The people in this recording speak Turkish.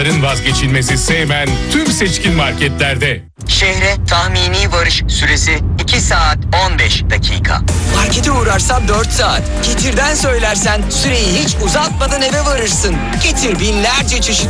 Vazgeçilmezi Seymen tüm seçkin marketlerde. Şehre tahmini varış süresi 2 saat 15 dakika. Markete uğrarsan 4 saat. Getir'den söylersen süreyi hiç uzatmadan eve varırsın. Getir binlerce çeşit